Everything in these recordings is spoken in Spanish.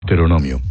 Deuteronomio.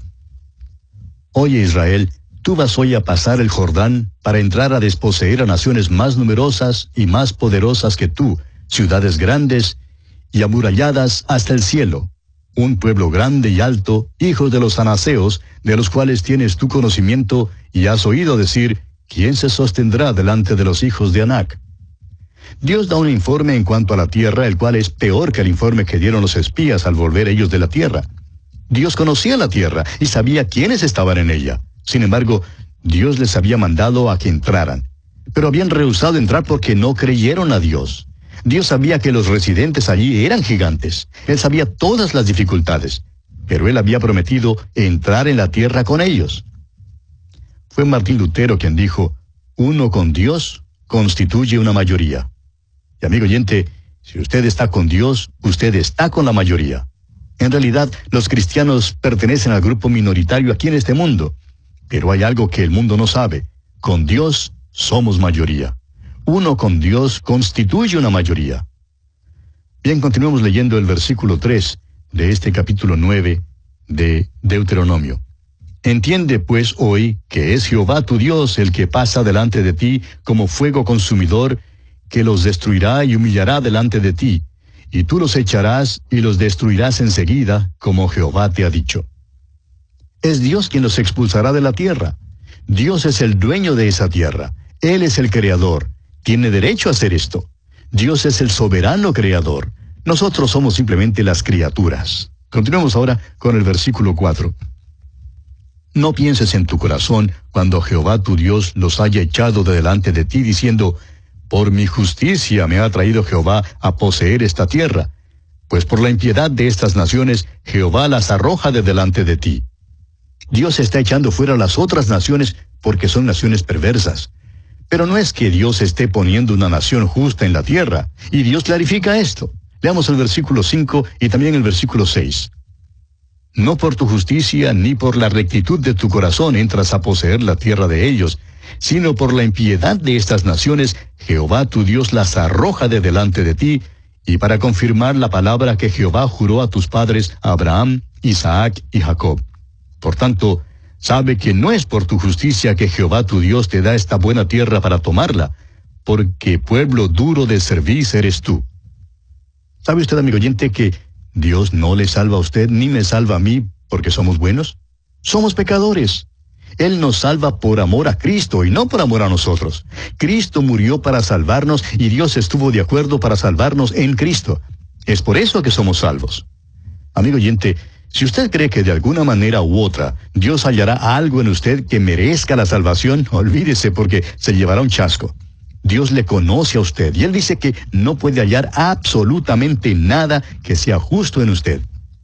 Oye Israel, tú vas hoy a pasar el Jordán para entrar a desposeer a naciones más numerosas y más poderosas que tú, ciudades grandes y amuralladas hasta el cielo, un pueblo grande y alto, hijos de los anaseos, de los cuales tienes tu conocimiento y has oído decir, ¿quién se sostendrá delante de los hijos de Anac? Dios da un informe en cuanto a la tierra, el cual es peor que el informe que dieron los espías al volver ellos de la tierra. Dios conocía la tierra y sabía quiénes estaban en ella. Sin embargo, Dios les había mandado a que entraran. Pero habían rehusado entrar porque no creyeron a Dios. Dios sabía que los residentes allí eran gigantes. Él sabía todas las dificultades. Pero Él había prometido entrar en la tierra con ellos. Fue Martín Lutero quien dijo, uno con Dios constituye una mayoría. Y amigo oyente, si usted está con Dios, usted está con la mayoría. En realidad, los cristianos pertenecen al grupo minoritario aquí en este mundo. Pero hay algo que el mundo no sabe. Con Dios somos mayoría. Uno con Dios constituye una mayoría. Bien, continuemos leyendo el versículo 3 de este capítulo 9 de Deuteronomio. Entiende pues hoy que es Jehová tu Dios el que pasa delante de ti como fuego consumidor, que los destruirá y humillará delante de ti, y tú los echarás y los destruirás enseguida, como Jehová te ha dicho. Es Dios quien los expulsará de la tierra. Dios es el dueño de esa tierra. Él es el creador. Tiene derecho a hacer esto. Dios es el soberano creador. Nosotros somos simplemente las criaturas. Continuemos ahora con el versículo 4. No pienses en tu corazón cuando Jehová tu Dios los haya echado de delante de ti, diciendo, por mi justicia me ha traído Jehová a poseer esta tierra, pues por la impiedad de estas naciones Jehová las arroja de delante de ti. Dios está echando fuera a las otras naciones porque son naciones perversas. Pero no es que Dios esté poniendo una nación justa en la tierra, y Dios clarifica esto. Leamos el versículo 5 y también el versículo 6. No por tu justicia ni por la rectitud de tu corazón entras a poseer la tierra de ellos, sino por la impiedad de estas naciones, Jehová tu Dios las arroja de delante de ti, y para confirmar la palabra que Jehová juró a tus padres, Abraham, Isaac y Jacob. Por tanto, sabe que no es por tu justicia que Jehová tu Dios te da esta buena tierra para tomarla, porque pueblo duro de cerviz eres tú. ¿Sabe usted, amigo oyente, que Dios no le salva a usted ni me salva a mí porque somos buenos? Somos pecadores. Él nos salva por amor a Cristo y no por amor a nosotros. Cristo murió para salvarnos y Dios estuvo de acuerdo para salvarnos en Cristo. Es por eso que somos salvos. Amigo oyente, si usted cree que de alguna manera u otra Dios hallará algo en usted que merezca la salvación, olvídese porque se llevará un chasco. Dios le conoce a usted y Él dice que no puede hallar absolutamente nada que sea justo en usted.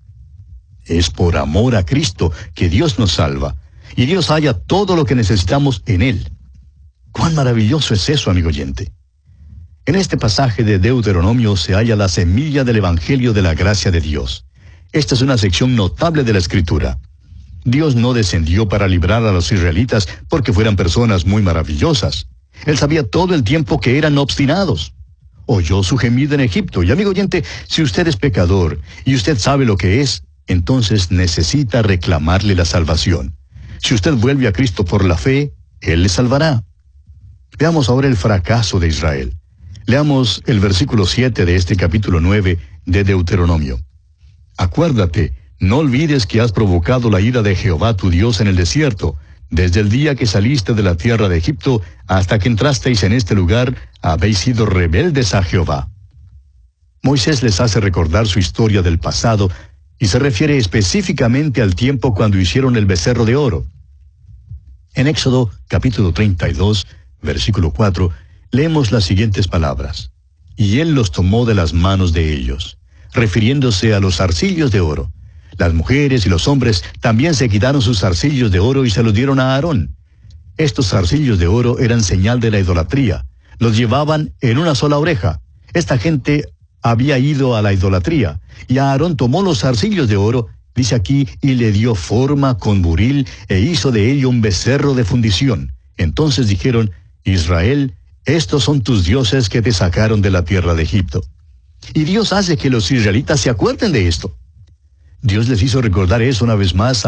Es por amor a Cristo que Dios nos salva. Y Dios halla todo lo que necesitamos en Él. ¡Cuán maravilloso es eso, amigo oyente! En este pasaje de Deuteronomio se halla la semilla del Evangelio de la gracia de Dios. Esta es una sección notable de la Escritura. Dios no descendió para librar a los israelitas porque fueran personas muy maravillosas. Él sabía todo el tiempo que eran obstinados. Oyó su gemido en Egipto. Y amigo oyente, si usted es pecador y usted sabe lo que es, entonces necesita reclamarle la salvación. Si usted vuelve a Cristo por la fe, Él le salvará. Veamos ahora el fracaso de Israel. Leamos el versículo 7 de este capítulo 9 de Deuteronomio. Acuérdate, no olvides que has provocado la ira de Jehová tu Dios en el desierto, desde el día que saliste de la tierra de Egipto hasta que entrasteis en este lugar, habéis sido rebeldes a Jehová. Moisés les hace recordar su historia del pasado y se refiere específicamente al tiempo cuando hicieron el becerro de oro. En Éxodo capítulo 32, versículo 4, leemos las siguientes palabras. Y él los tomó de las manos de ellos, refiriéndose a los zarcillos de oro. Las mujeres y los hombres también se quitaron sus zarcillos de oro y se los dieron a Aarón. Estos zarcillos de oro eran señal de la idolatría. Los llevaban en una sola oreja. Esta gente había ido a la idolatría, y Aarón tomó los zarcillos de oro, dice aquí, y le dio forma con buril, e hizo de ello un becerro de fundición. Entonces dijeron, Israel, estos son tus dioses que te sacaron de la tierra de Egipto. Y Dios hace que los israelitas se acuerden de esto. Dios les hizo recordar eso una vez más